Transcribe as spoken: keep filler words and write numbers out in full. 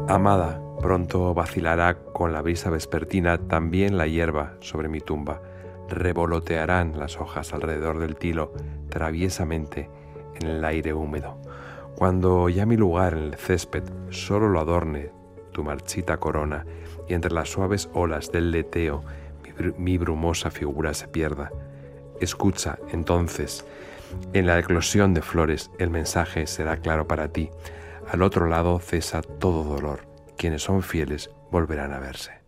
Amada, pronto vacilará con la brisa vespertina también la hierba sobre mi tumba. Revolotearán las hojas alrededor del tilo traviesamente en el aire húmedo. Cuando ya mi lugar en el césped solo lo adorne tu marchita corona y entre las suaves olas del leteo mi, br- mi brumosa figura se pierda. Escucha, entonces, en la eclosión de flores el mensaje será claro para ti. Al otro lado cesa todo dolor. Quienes son fieles volverán a verse.